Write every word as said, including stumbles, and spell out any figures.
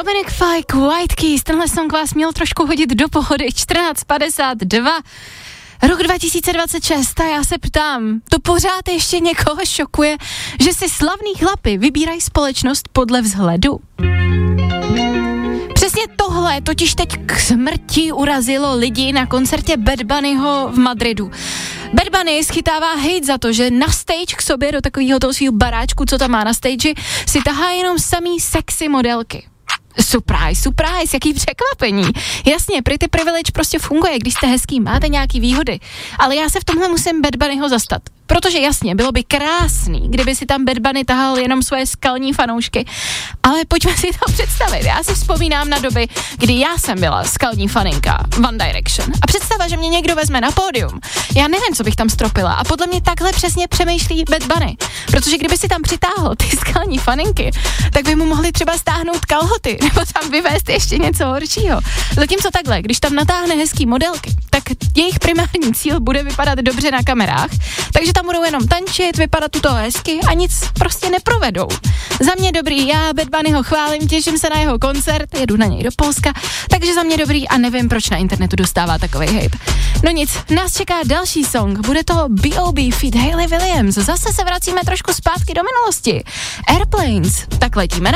Dominic Fike, White Keys, tenhle song vás měl trošku hodit do pohody, čtrnáct padesát dva, rok dva tisíce dvacet šest a já se ptám, to pořád ještě někoho šokuje, že si slavný chlapi vybírají společnost podle vzhledu? Přesně tohle totiž teď k smrti urazilo lidi na koncertě Bad Bunnyho v Madridu. Bad Bunny schytává hejt za to, že na stage k sobě do takového toho svého baráčku, co tam má na stage, si tahá jenom samý sexy modelky. Surprise, surprise, jaký překvapení. Jasně, pretty privilege prostě funguje, když jste hezký, máte nějaký výhody. Ale já se v tomhle musím Bad Bunnyho zastat. Protože jasně, bylo by krásný, kdyby si tam Bad Bunny tahal jenom svoje skalní fanoušky. Ale pojďme si to představit. Já si vzpomínám na doby, kdy já jsem byla skalní faninka One Direction. A představa, že mě někdo vezme na pódium. Já nevím, co bych tam stropila. A podle mě takhle přesně přemýšlí Bad Bunny. Protože kdyby si tam přitáhl ty skalní faninky, tak by mu mohli třeba stáhnout kalhoty nebo tam vyvést ještě něco horšího. Zatímco takhle, když tam natáhne hezký modelky, tak jejich primární cíl bude vypadat dobře na kamerách. Takže tam budou jenom tančit, vypadat u toho hezky a nic prostě neprovedou. Za mě dobrý, já Bad Bunnyho chválím, těším se na jeho koncert, jedu na něj do Polska, takže za mě dobrý a nevím, proč na internetu dostává takovej hejt. No nic, nás čeká další song, bude to B O B feat. Hayley Williams, zase se vracíme trošku zpátky do minulosti. Airplanes, tak letíme na